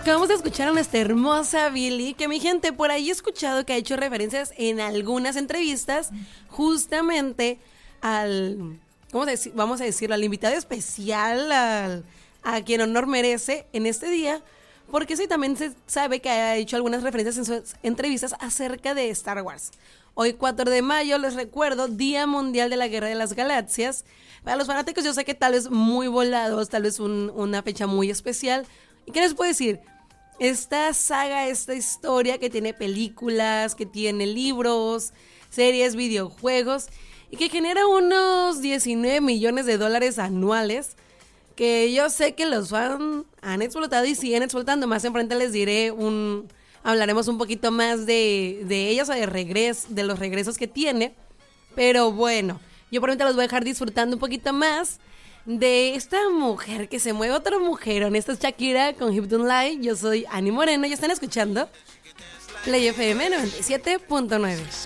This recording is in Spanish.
Acabamos de escuchar a nuestra hermosa Billie, que mi gente, por ahí he escuchado que ha hecho referencias en algunas entrevistas justamente al, vamos a decirlo, al invitado especial, a quien honor merece en este día, porque sí, también se sabe que ha hecho algunas referencias en sus entrevistas acerca de Star Wars. Hoy 4 de mayo, les recuerdo, Día Mundial de la Guerra de las Galaxias. Para los fanáticos yo sé que tal vez muy volados, tal vez una fecha muy especial. ¿Y qué les puedo decir? Esta saga, esta historia que tiene películas, que tiene libros, series, videojuegos y que genera unos 19 millones de dólares anuales, que yo sé que los fans han explotado y siguen explotando. Más enfrente les diré hablaremos un poquito más de ellos o de los regresos que tiene. Pero bueno, yo por ahorita los voy a dejar disfrutando un poquito más de esta mujer que se mueve, otra mujer. Esta es Shakira con Hip Don't Lie. Yo soy Ani Moreno y están escuchando Play FM 97.9.